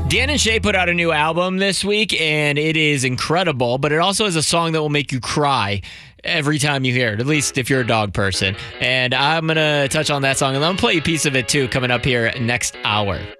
Dan and Shay put out a new album this week, and it is incredible, but it also has a song that will make you cry every time you hear it, at least if you're a dog person. And I'm going to touch on that song, and I'm going to play a piece of it, too, coming up here next hour.